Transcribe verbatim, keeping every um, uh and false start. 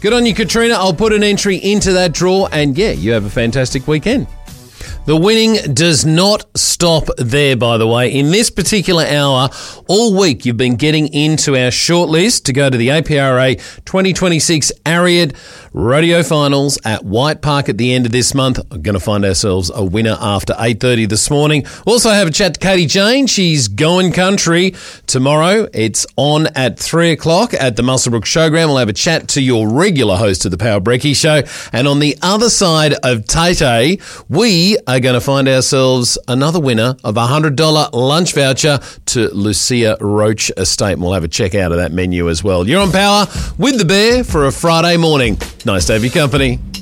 Good on you, Katrina. I'll put an entry into that draw, and yeah, you have a fantastic weekend. The winning does not stop there, by the way. In this particular hour, all week you've been getting into our shortlist to go to the A P R A twenty twenty-six Ariad Rodeo Finals at White Park at the end of this month. We're going to find ourselves a winner after eight thirty this morning. Also have a chat to Katie Jane. She's going country tomorrow. It's on at three o'clock at the Muswellbrook Showground. We'll have a chat to your regular host of the Power Brekkie Show. And on the other side of Tay-Tay, we are going to find ourselves another winner of a one hundred dollars lunch voucher to Lucia Roach Estate. And we'll have a check out of that menu as well. You're on Power with the Bear for a Friday morning. Nice to have your company.